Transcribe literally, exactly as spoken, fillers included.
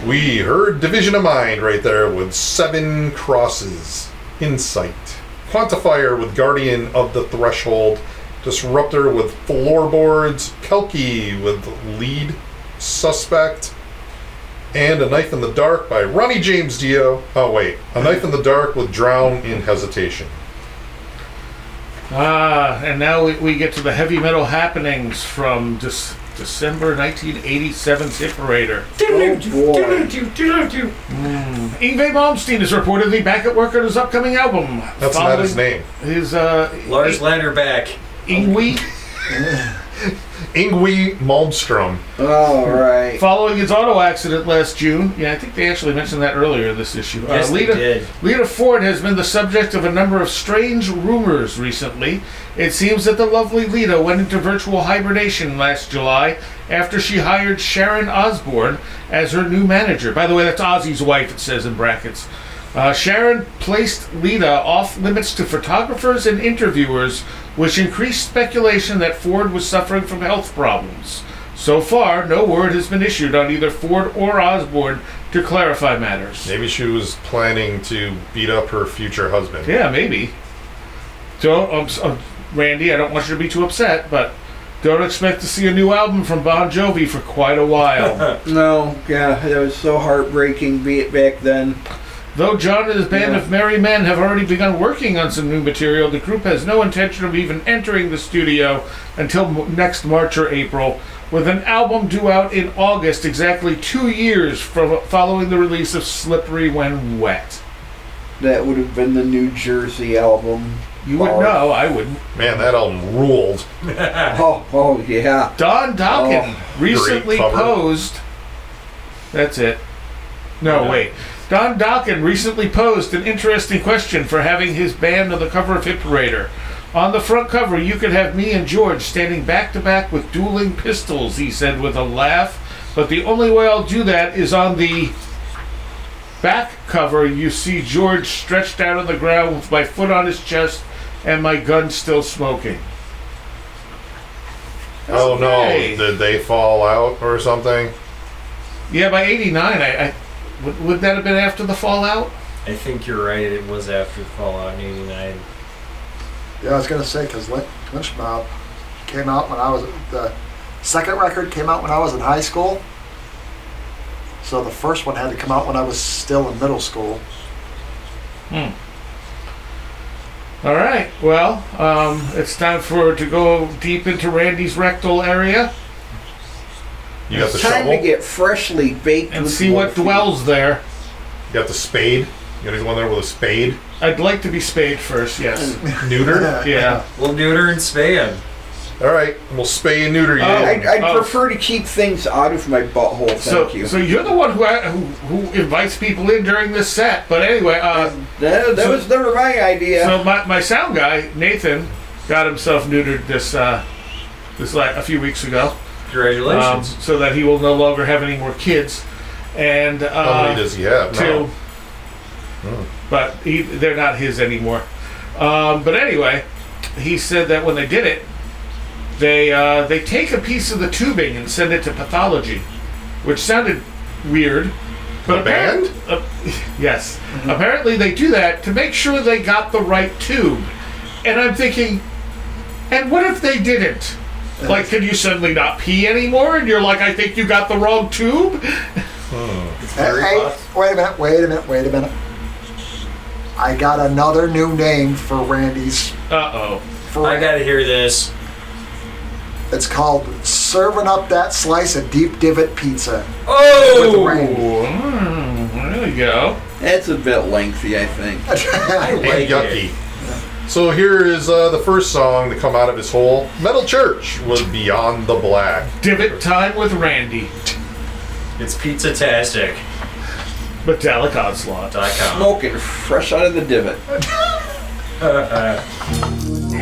We heard Division of Mind right there with Seven Crosses. Insight. Quantifier with Guardian of the Threshold. Disruptor with Floorboards. Kelky with Lead Suspect. And A Knife in the Dark by Ronnie James Dio. Oh, wait. A Knife in the Dark with Drown in Hesitation. Ah, and now we, we get to the heavy metal happenings from Dis- December nineteen eighty-seven's Hit Parader. Oh, boy. Mm. Yngwie Malmsteen is reportedly back at work on his upcoming album. That's not his name. His, uh... Lars Landerback. Yngwie... Yngwie Malmstrom. All right. Following his auto accident last June, yeah, I think they actually mentioned that earlier in this issue. Yes, uh, they Lita, did. Lita Ford has been the subject of a number of strange rumors recently. It seems that the lovely Lita went into virtual hibernation last July after she hired Sharon Osbourne as her new manager. By the way, that's Ozzy's wife, it says in brackets. Uh, Sharon placed Lita off limits to photographers and interviewers, which increased speculation that Ford was suffering from health problems. So far, no word has been issued on either Ford or Osborne to clarify matters. Maybe she was planning to beat up her future husband. Yeah, maybe. Don't, um, uh, Randy, I don't want you to be too upset, but don't expect to see a new album from Bon Jovi for quite a while. No, yeah, it was so heartbreaking be it back then. Though John and his band Yeah. of merry men have already begun working on some new material, the group has no intention of even entering the studio until m- next March or April, with an album due out in August, exactly two years from following the release of Slippery When Wet. That would have been the New Jersey album. You would Oh. know, I wouldn't. Man, that album ruled. Oh, oh yeah. Don Dokken Oh, recently great cover. posed. That's it. No, Yeah. wait. Don Dokken recently posed an interesting question for having his band on the cover of Hit Parader. On the front cover, you could have me and George standing back to back with dueling pistols, he said with a laugh. But the only way I'll do that is on the back cover. You see George stretched out on the ground with my foot on his chest and my gun still smoking. Oh no, Okay. did they fall out or something? Yeah, by eighty-nine, I, I would, would that have been after the fallout? I think you're right. It was after Fallout in eighty-nine. Yeah, I was gonna say because Lynch Mob came out when I was the second record came out when I was in high school. So the first one had to come out when I was still in middle school. Hmm. All right. Well, um, it's time for to go deep into Randy's rectal area You got the Time shovel? to get freshly baked and with see what morphine. dwells there. You got the spade? You gotta go in there with a spade? I'd like to be spayed first. Yes. Neuter? Yeah. We'll neuter and spay him. Alright, we'll spay and neuter you. Oh, I'd, I'd Oh. prefer to keep things out of my butthole, thank So, you. so you're the one who, who who invites people in during this set. But anyway, uh, that that so- was never my idea. so my, my sound guy Nathan got himself neutered this uh, this like a few weeks ago. Um, Congratulations. so that he will no longer have any more kids. And uh, How many does he have? two, No. but he, they're not his anymore. Um, but anyway, he said that when they did it, they uh, they take a piece of the tubing and send it to pathology, which sounded weird. But The band? apparent- uh, yes, apparently they do that to make sure they got the right tube. And I'm thinking, and what if they didn't? Like, can you suddenly not pee anymore? And you're like, I think you got the wrong tube? Hey, hey, wait a minute, wait a minute, wait a minute. I got another new name for Randy's. Uh-oh. For I gotta hear this. It's called Serving Up That Slice of Deep Divot Pizza. Oh! With Randy. Mm, there you go. That's a bit lengthy, I think. I And like yucky. it. So here is uh, the first song to come out of his hole. Metal Church was Beyond the Black. Divot time with Randy. It's pizza-tastic Metallic Onslaught. dot com. Smoking fresh out of the divot. Uh,